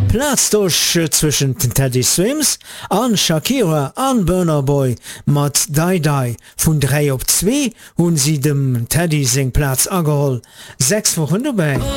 Platz durch zwischen den Teddy Swims an Shakira an Burna Boy mat Die Die vun 3 op 2 hun sie dem Teddy sing Platz ageholt 6 Wochen dabei.